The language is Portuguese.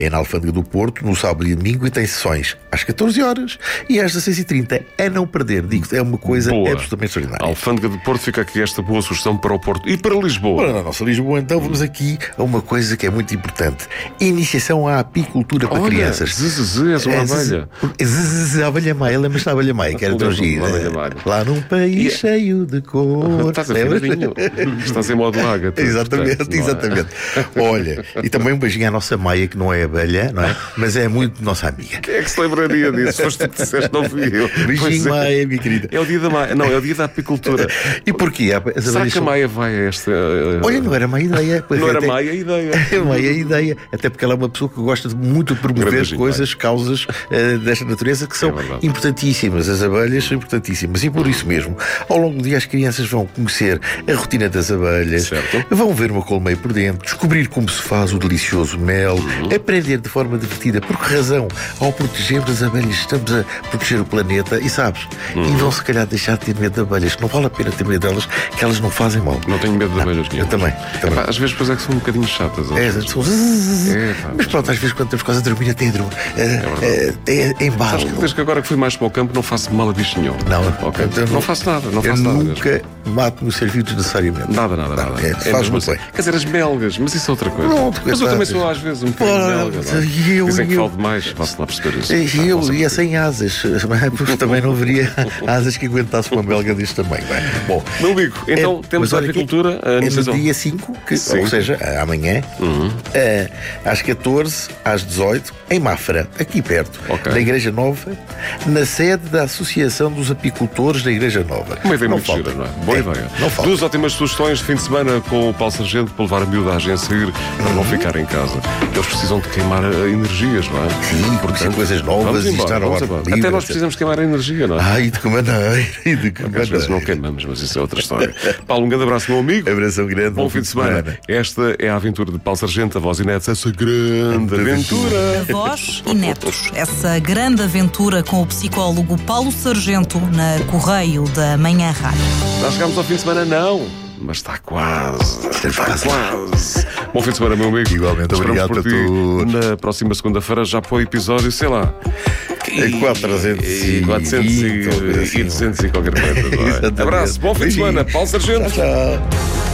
É na Alfândega do Porto, no sábado e domingo, e tem sessões às 14 horas e às 16h30. A não perder, digo, é uma coisa absolutamente extraordinária. Alfândega do Porto, fica aqui esta boa sugestão para o Porto e para Lisboa. Para a nossa Lisboa, então, vamos aqui a uma coisa que é muito importante. Iniciação à apicultura para crianças. És uma abelha. A abelha maia, lembras-te da abelha maia, que era tão gira? Lá num país cheio de cor. Estás afinadinho. Estás em modo ágata. Exatamente. Olha, e também um beijinho à nossa Maia, que não é abelha, não é? Mas é muito nossa amiga. Quem é que se lembraria disso? Foste tu que disseste, não fui eu. Beijinho, Maia, minha querida. É o dia da Maia. Não, é o dia da apicultura. E porquê? Será que a Maia vai a esta... Olha, não era má ideia. Não era Maia a ideia. É Maia a ideia. Até porque ela é uma pessoa que gosta muito de promover coisas, causas desta natureza que são importantíssimas. As abelhas são importantíssimas. E por isso mesmo, ao longo do dia, as crianças vão conhecer a rotina das abelhas, vão ver uma colmeia por dentro, descobrir como se faz o delicioso mel, aprender de forma divertida por que razão, ao protegermos as abelhas, estamos a proteger o planeta e sabes, e vão se calhar deixar de ter medo de abelhas, que não vale a pena ter medo delas, que elas não fazem mal. Não tenho medo de abelhas nenhuma. Eu também. Às vezes depois é que são um bocadinho chatas. Mas pronto, às vezes quando estamos quase a dormir até é embalo. Desde que agora que fui mais para o campo não faço mal a bicho nenhum. Não faço nada. Eu nunca mato nos serviços necessariamente. Nada. Faz muito bem. Quer dizer, as belgas, mas isso é outra coisa. Mas eu também sou às vezes um bocadinho belga. Dizem que falo demais, faço lá perceber isso. Eu ia sem asas, porque também não haveria asas que aguentassem uma belga deste tamanho. Bom, meu amigo, então temos a apicultura. É no dia 5, ou seja, amanhã, às 14, às 18, em Mafra, aqui perto, na Igreja Nova, na sede da Associação dos Apicultores da Igreja Nova. Uma ideia muito gira, não é? Boa ideia. Duas ótimas sugestões de fim de semana com o Paulo Sargento para levar a miúda a sair para não ficar em casa. Eles precisam de queimar energias, não é? Sim, porque são coisas novas e estar ao ar livre. Até nós precisamos queimar a energia, não é? E de comandeira. Às vezes não queimamos, mas isso é outra história. Paulo, um grande abraço, meu amigo. Abração grande. Bom fim de semana. Esta é a aventura de Paulo Sargento, a voz e netos, essa grande aventura. Avós e netos, essa grande aventura com o psicólogo Paulo Sargento na Correio da Manhã Rádio. Já chegámos ao fim de semana, não. Mas está quase. Bom fim de semana, meu amigo. Igualmente, obrigado a todos. Na próxima segunda-feira já para o episódio, sei lá. 400 e 200 e qualquer coisa. Abraço, bom fim de semana, Paulo Sargento. Tchau.